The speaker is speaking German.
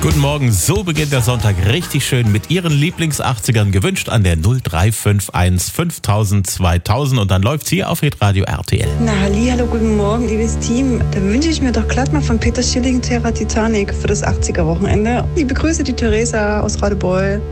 Guten Morgen, so beginnt der Sonntag richtig schön mit Ihren Lieblings-80ern, gewünscht an der 0351 5000 2000 und dann läuft's hier auf Hitradio RTL. Na, hallo, guten Morgen, liebes Team. Da wünsche ich mir doch glatt mal von Peter Schilling Terra Titanic für das 80er-Wochenende. Liebe Grüße, die Theresa aus Radebeul.